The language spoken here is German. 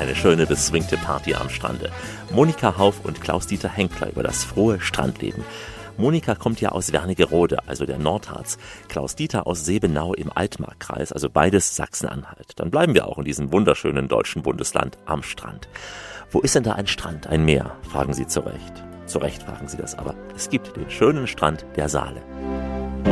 eine schöne, beswingte Party am Strande. Monika Hauf und Klaus-Dieter Henkler über das frohe Strandleben. Monika kommt ja aus Wernigerode, also der Nordharz. Klaus-Dieter aus Sebenau im Altmarkkreis, also beides Sachsen-Anhalt. Dann bleiben wir auch in diesem wunderschönen deutschen Bundesland am Strand. Wo ist denn da ein Strand, ein Meer? Fragen Sie zu Recht. Zu Recht fragen Sie das aber. Es gibt den schönen Strand der Saale.